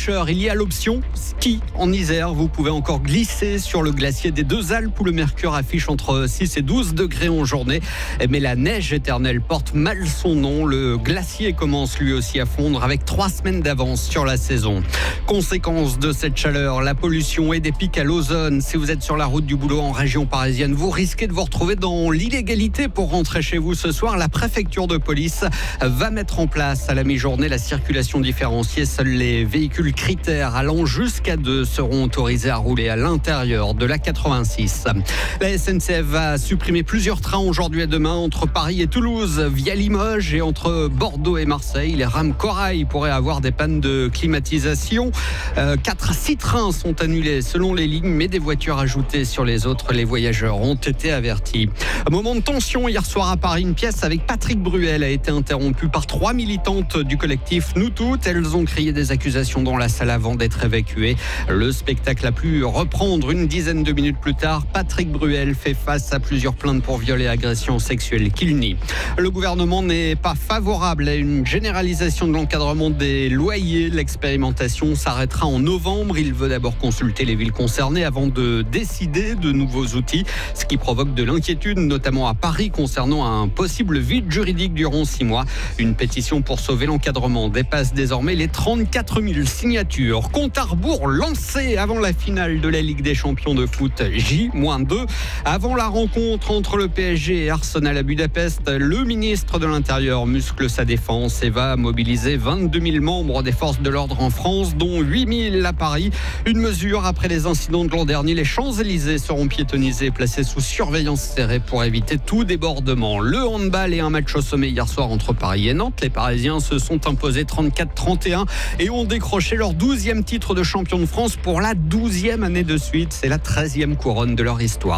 fraîcheur, il y a l'option ski en Isère. Vous pouvez encore glisser sur le glacier des Deux Alpes où le mercure affiche entre 6 et 12 degrés en journée. Mais la neige éternelle porte mal son nom. Le glacier commence lui aussi à fondre avec 3 semaines d'avance sur la saison. Conséquence de cette chaleur, la pollution et des pics à l'ozone. Si vous êtes sur la route du boulot en région parisienne, vous risquez de vous retrouver dans l'illégalité pour rentrer chez vous ce soir. La préfecture de police va mettre en place à la mi-journée la circulation différenciée. Seuls les véhicules critères allant jusqu'à 2 seront autorisés à rouler à l'intérieur de la 86. La SNCF va supprimer plusieurs trains aujourd'hui et demain entre Paris et Toulouse via Limoges et entre Bordeaux et Marseille. Les rames Corail pourraient avoir des pannes de climatisation. 6 trains sont annulés selon les lignes, mais des voitures ajoutées sur les autres. Les voyageurs ont été avertis. Un moment de tension hier soir à Paris. Une pièce avec Patrick Bruel a été interrompue par 3 militantes du collectif Nous Toutes. Elles ont crié des accusations dans la salle avant d'être évacuées. Le spectacle a pu reprendre une dizaine de minutes plus tard. Patrick Bruel fait face à plusieurs plaintes pour viol et agression sexuelle qu'il nie. Le gouvernement n'est pas favorable à une généralisation de l'encadrement des loyers. L'expérimentation s'arrêtera en novembre. Il veut d'abord consulter les villes concernées avant de décider de nouveaux outils, ce qui provoque de l'inquiétude, notamment à Paris, concernant un possible vide juridique durant 6 mois. Une pétition pour sauver l'encadrement dépasse désormais les 34 000 signatures. Compte à rebours lancé avant la finale de la Ligue des champions de foot J-2. Avant la rencontre entre le PSG et Arsenal à Budapest, le ministre de l'Intérieur muscle sa défense et va mobiliser 22 000 membres des forces de l'ordre en France, dont 8 000 à Paris. Une mesure après les incidents de l'an dernier. Les Champs-Élysées seront piétonnisés et placés sous surveillance serrée pour éviter tout débordement. Le handball et un match au sommet hier soir entre Paris et Nantes. Les Parisiens se sont imposés 34-31 et ont décroché leur 12e titre de champion de France pour la 12e année de suite. C'est la 13e couronne de leur histoire.